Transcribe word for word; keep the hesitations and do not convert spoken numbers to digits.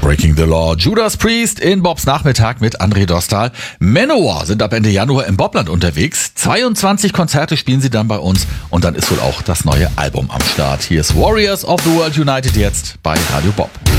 Breaking the Law. Judas Priest in Bobs Nachmittag mit André Dostal. Manowar sind ab Ende Januar im Bobland unterwegs. zweiundzwanzig Konzerte spielen sie dann bei uns und dann ist wohl auch das neue Album am Start. Hier ist Warriors of the World United jetzt bei Radio Bob.